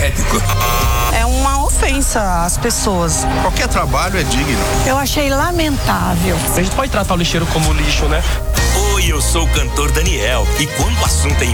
ético. É uma ofensa às pessoas. Qualquer trabalho é digno. Eu achei lamentável. A gente pode tratar o lixeiro como lixo, né? Oi, eu sou o cantor Daniel. E quando o assunto é